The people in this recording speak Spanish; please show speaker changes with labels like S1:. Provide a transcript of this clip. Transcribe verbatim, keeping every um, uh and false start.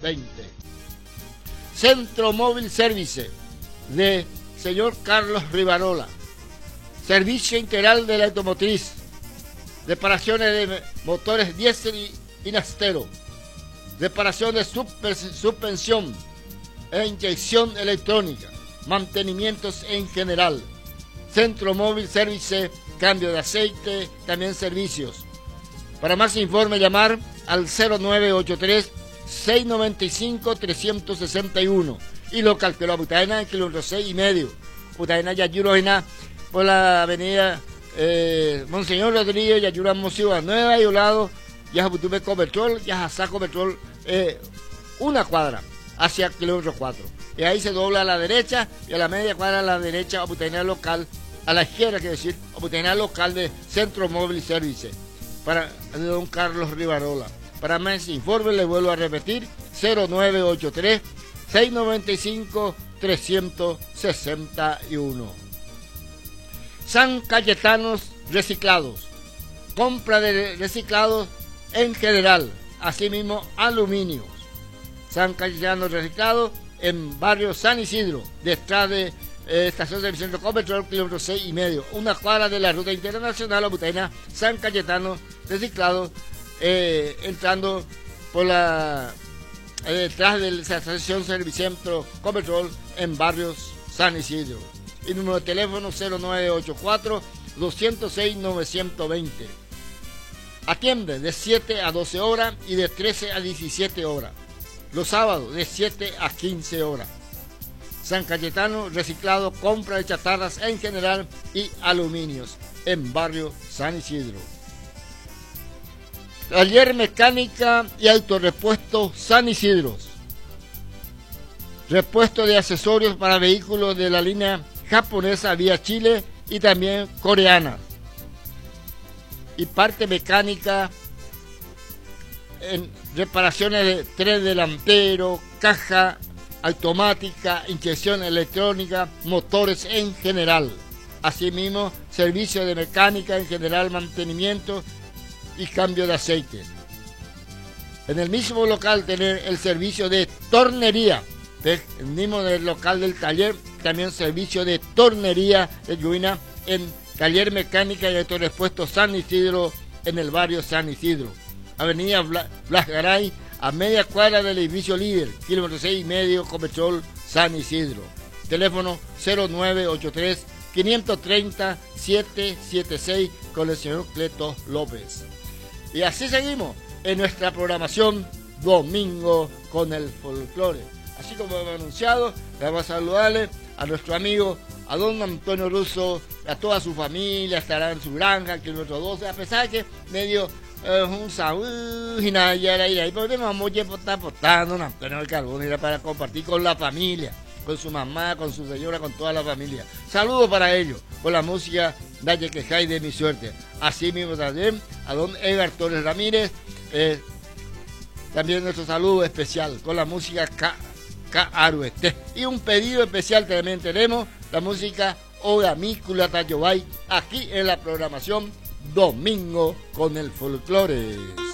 S1: veinte. Centro Móvil Service de señor Carlos Rivarola. Servicio integral de la automotriz. Reparaciones de motores diésel y, y nastero. Reparación de super, suspensión e inyección electrónica. Mantenimientos en general. Centro Móvil Service, cambio de aceite, también servicios. Para más informe, llamar al cero nueve ocho tres, seis nueve cinco, tres seis uno y local que lo Butaina en kilómetro seis y medio. Butaina Yayurojena por la avenida eh, Monseñor Rodríguez, Yayura Ciudad Nueva y un lado, ya Butume Cobertrol, ya Saco Petrol, eh, una cuadra hacia kilómetro cuatro. Y ahí se dobla a la derecha y a la media cuadra a la derecha, Butaina local, a la izquierda, quiere decir, Butaina local de Centro Móvil Service. Para de don Carlos Rivarola. Para más informes le vuelvo a repetir, cero nueve ocho tres, seis nueve cinco, tres seis uno. San Cayetanos Reciclados. Compra de reciclados en general, asimismo aluminios. San Cayetanos Reciclados en barrio San Isidro, detrás de Eh, estación de Vicente Copetrol, kilómetro seis y medio, una cuadra de la ruta internacional a Butaina, San Cayetano Reciclado, eh, entrando por la eh, detrás de la estación Servicentro Copetrol en barrios San Isidro. Y número de teléfono cero nueve ocho cuatro, dos cero seis, nueve dos cero. Atiende de siete a doce horas y de trece a diecisiete horas. Los sábados de siete a quince horas. San Cayetano Reciclado, compra de chatarras en general y aluminios en barrio San Isidro. Taller Mecánica y Autorepuesto San Isidro. Repuesto de accesorios para vehículos de la línea japonesa vía Chile y también coreana. Y parte mecánica en reparaciones de tren delantero, caja automática, inyección electrónica, motores en general. Asimismo, servicio de mecánica en general, mantenimiento y cambio de aceite. En el mismo local tener el servicio de tornería, el mismo del local del taller, también servicio de tornería de Lluina en Taller Mecánica y Autorepuesto San Isidro, en el barrio San Isidro. Avenida Blas, Blas Garay, a media cuadra del edificio líder, kilómetro seis y medio, Copetrol, San Isidro. Teléfono cero nueve ocho tres, cinco tres cero, siete siete seis con el señor Cleto López. Y así seguimos en nuestra programación Domingo con el Folclore. Así como hemos anunciado, vamos a saludarle a nuestro amigo, a don Antonio Russo, a toda su familia, estará en su granja, kilómetro doce, a pesar que medio un saúl y nada, ya era ir ahí, porque vamos a estar postando un Antonio del Carbón, era para compartir con la familia, con su mamá, con su señora, con toda la familia. Saludos para ellos, con la música Dalle Quejay de mi suerte. Así mismo también a don Edgar Torres Ramírez, eh, también nuestro saludo especial con la música K. K. Aruete. Y un pedido especial también tenemos, la música Oda Mícula Tayobay, aquí en la programación Domingo con el Folclore.